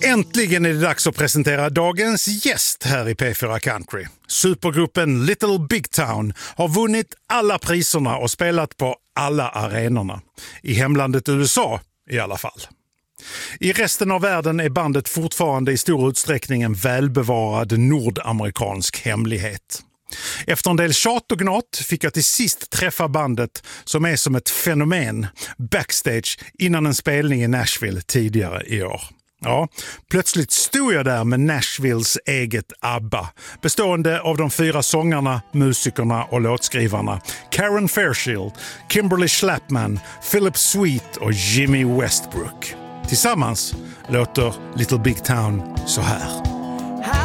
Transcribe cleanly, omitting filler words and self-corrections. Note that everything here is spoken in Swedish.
Äntligen är det dags att presentera dagens gäst här i P4 Country. Supergruppen Little Big Town har vunnit alla priserna och spelat på alla arenorna. I hemlandet USA i alla fall. I resten av världen är bandet fortfarande i stor utsträckning en välbevarad nordamerikansk hemlighet. Efter en del tjat och gnat fick jag till sist träffa bandet som är som ett fenomen backstage innan en spelning i Nashville tidigare i år. Ja, plötsligt stod jag där med Nashvilles eget ABBA, bestående av de 4 sångarna, musikerna och låtskrivarna Karen Fairchild, Kimberly Schlapman, Philip Sweet och Jimmy Westbrook. Tillsammans låter Little Big Town så här.